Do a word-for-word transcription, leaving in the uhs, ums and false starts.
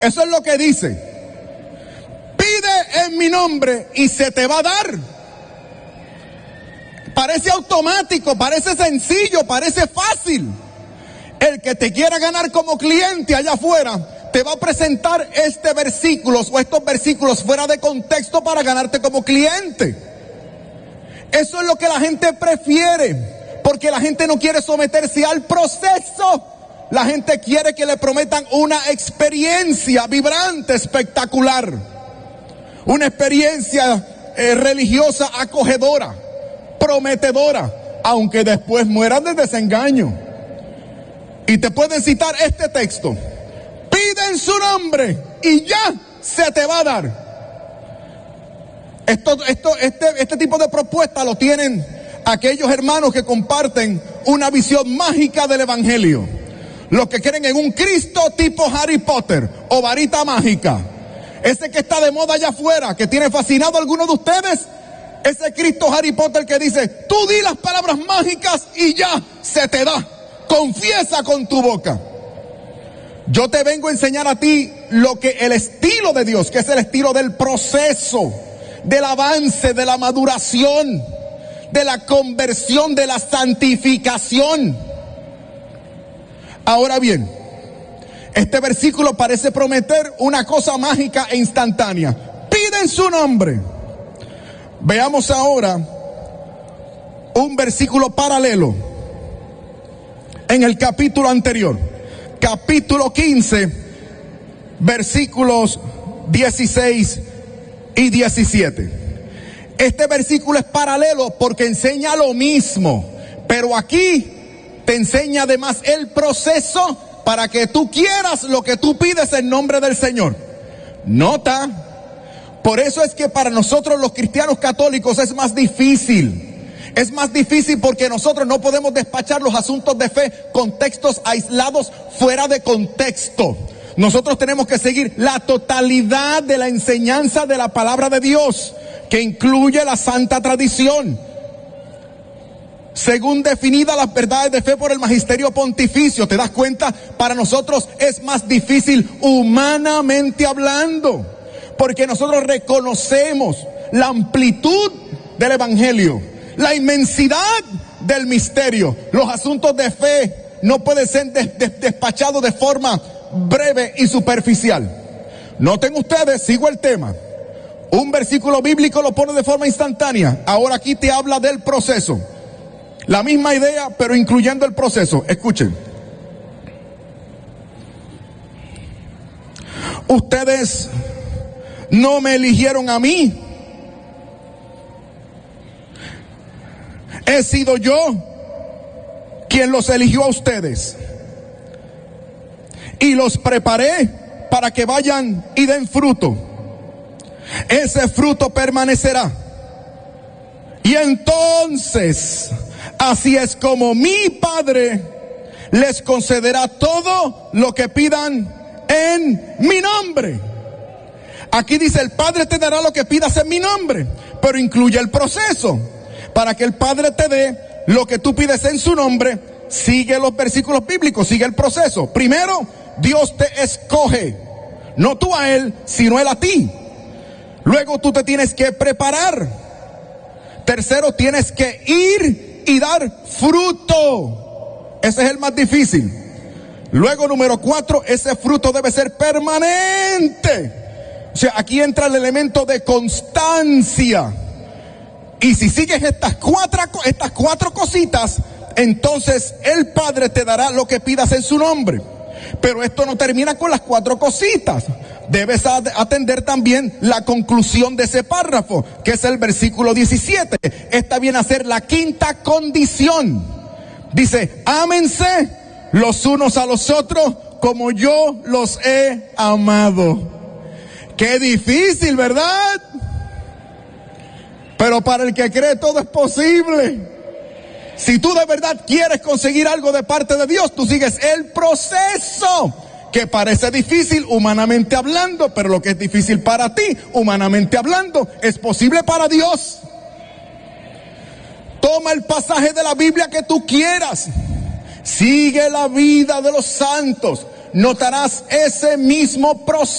Eso es lo que dice. Pide en mi nombre y se te va a dar. Parece automático, parece sencillo, parece fácil. El que te quiera ganar como cliente allá afuera te va a presentar este versículos o estos versículos fuera de contexto para ganarte como cliente. Eso es lo que la gente prefiere, porque la gente no quiere someterse al proceso. La gente quiere que le prometan una experiencia vibrante, espectacular. Una experiencia eh, religiosa acogedora, prometedora, aunque después mueran de desengaño. Y te pueden citar este texto: pide en su nombre y ya se te va a dar. Esto, esto, este, este tipo de propuesta lo tienen aquellos hermanos que comparten una visión mágica del evangelio. Los que creen en un Cristo tipo Harry Potter o varita mágica. Ese que está de moda allá afuera, que tiene fascinado a algunos de ustedes. Ese Cristo Harry Potter que dice: tú di las palabras mágicas y ya se te da. Confiesa con tu boca. Yo te vengo a enseñar a ti lo que el estilo de Dios, que es el estilo del proceso, del avance, de la maduración, de la conversión, de la santificación. Ahora bien, este versículo parece prometer una cosa mágica e instantánea. Pide en su nombre. Veamos ahora un versículo paralelo en el capítulo anterior, capítulo quince, versículos dieciséis y diecisiete. Este versículo es paralelo porque enseña lo mismo, pero aquí te enseña además el proceso para que tú quieras lo que tú pides en nombre del Señor. Nota, por eso es que para nosotros los cristianos católicos es más difícil. Es más difícil porque nosotros no podemos despachar los asuntos de fe con textos aislados fuera de contexto. Nosotros tenemos que seguir la totalidad de la enseñanza de la palabra de Dios, que incluye la santa tradición, según definida las verdades de fe por el magisterio pontificio. ¿Te das cuenta? Para nosotros es más difícil humanamente hablando, porque nosotros reconocemos la amplitud del evangelio, la inmensidad del misterio. Los asuntos de fe no pueden ser des- des- despachados de forma breve y superficial. Noten ustedes, sigo el tema. Un versículo bíblico lo pone de forma instantánea. Ahora aquí te habla del proceso. La misma idea, pero incluyendo el proceso. Escuchen. Ustedes no me eligieron a mí. He sido yo quien los eligió a ustedes. Y los preparé para que vayan y den fruto. Ese fruto permanecerá. Y entonces, así es como mi Padre les concederá todo lo que pidan en mi nombre. Aquí dice: el Padre te dará lo que pidas en mi nombre, pero incluye el proceso. Para que el Padre te dé lo que tú pides en su nombre, sigue los versículos bíblicos, sigue el proceso. Primero, Dios te escoge, no tú a Él, sino Él a ti. Luego tú te tienes que preparar. Tercero, tienes que ir y dar fruto. Ese es el más difícil. Luego, número cuatro, ese fruto debe ser permanente. O sea, aquí entra el elemento de constancia. Y si sigues estas cuatro, estas cuatro cositas, entonces el Padre te dará lo que pidas en su nombre. Pero esto no termina con las cuatro cositas. Debes atender también la conclusión de ese párrafo, que es el versículo diecisiete. Esta viene a ser la quinta condición. Dice: ámense los unos a los otros como yo los he amado. Qué difícil, ¿verdad? Pero para el que cree todo es posible. Si tú de verdad quieres conseguir algo de parte de Dios, tú sigues el proceso, que parece difícil humanamente hablando, pero lo que es difícil para ti, humanamente hablando, es posible para Dios. Toma el pasaje de la Biblia que tú quieras. Sigue la vida de los santos. notarás ese mismo proceso